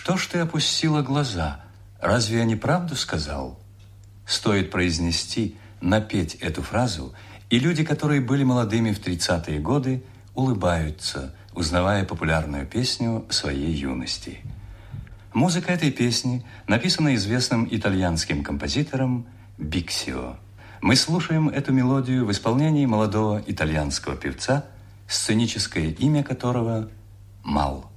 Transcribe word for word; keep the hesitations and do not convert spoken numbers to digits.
Что ж ты опустила глаза? Разве я не правду сказал? Стоит произнести, напеть эту фразу, и люди, которые были молодыми в тридцатые годы, улыбаются, узнавая популярную песню своей юности. Музыка этой песни написана известным итальянским композитором Биксио. Мы слушаем эту мелодию в исполнении молодого итальянского певца, сценическое имя которого Мал.